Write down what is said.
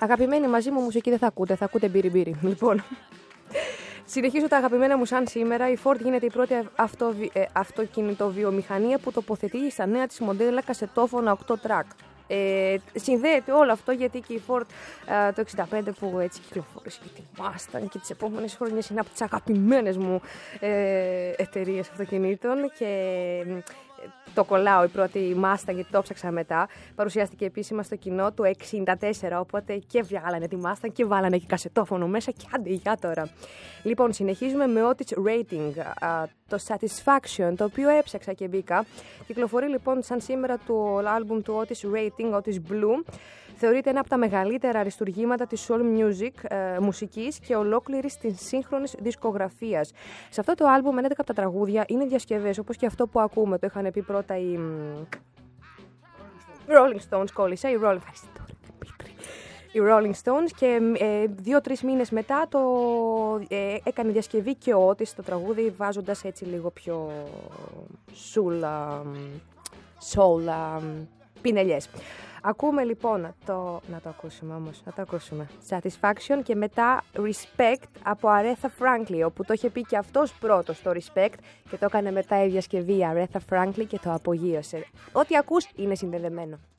Αγαπημένη μαζί μου μουσική δεν θα ακούτε μπύρι. Λοιπόν, συνεχίζω τα αγαπημένα μου σαν σήμερα. Η Ford γίνεται η πρώτη αυτοκινητοβιομηχανία που τοποθετεί στα νέα της μοντέλα κασετόφωνα 8 track. Συνδέεται όλο αυτό γιατί και η Ford το 65 που έτσι κυκλοφόρησε και τη Mustang και τις επόμενες χρονιές είναι από τις αγαπημένες μου εταιρείες αυτοκινήτων και το κολλάω η πρώτη Mustang γιατί το ψάξα μετά. Παρουσιάστηκε επίσημα στο κοινό του 64, οπότε και βγάλανε τη Mustang και βάλανε και κασετόφωνο μέσα και άντε για τώρα. Λοιπόν, συνεχίζουμε με Otis Rating, το Satisfaction, το οποίο έψαξα και μπήκα. Κυκλοφορεί λοιπόν σαν σήμερα το άλμπουμ του Otis Rating, Otis Blue. Θεωρείται ένα από τα μεγαλύτερα αριστουργήματα της soul music, μουσικής και ολόκληρης της σύγχρονης δισκογραφίας. Σε αυτό το άλμπουμ 11 από τα τραγούδια είναι διασκευές, όπως και αυτό που ακούμε. Το είχαν πει πρώτα οι Rolling Stones, κόλλησα, οι Rolling Stones και 2-3 μήνες μετά το έκανε διασκευή και ο Otis το τραγούδι, βάζοντας έτσι λίγο πιο soul πινελιές. Ακούμε λοιπόν να το ακούσουμε. Satisfaction και μετά Respect από Aretha Franklin, όπου το είχε πει και αυτός πρώτος το Respect και το έκανε μετά η διασκευή Aretha Franklin και το απογείωσε. Ό,τι ακούς είναι συνδεδεμένο.